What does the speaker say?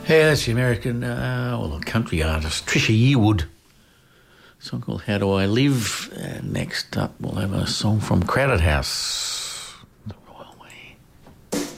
Yeah, that's the American, the country artist, Trisha Yearwood. A song called How Do I Live? Next up, we'll have a song from Crowded House.